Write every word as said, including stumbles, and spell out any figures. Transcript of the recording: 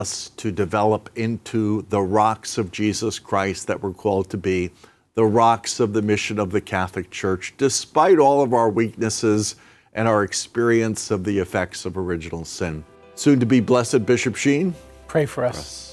us to develop into the rocks of Jesus Christ that we're called to be, the rocks of the mission of the Catholic Church, despite all of our weaknesses and our experience of the effects of original sin. Soon to be Blessed Bishop Sheen, pray for us.